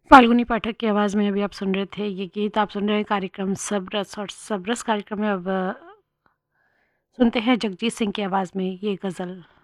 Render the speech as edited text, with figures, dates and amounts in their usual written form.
फाल्गुनी पाठक की आवाज़ में अभी आप सुन रहे थे ये गीत। आप सुन रहे हैं कार्यक्रम सबरस, और सबरस कार्यक्रम में अब सुनते हैं जगजीत सिंह की आवाज़ में ये गज़ल।